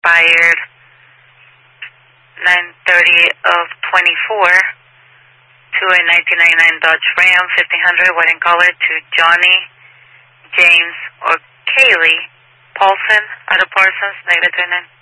expired 9/30/24 to a 1999 Dodge Ram 1500 white in color to Johnny, James, or Kaylee Paulson out of Parsons, -39.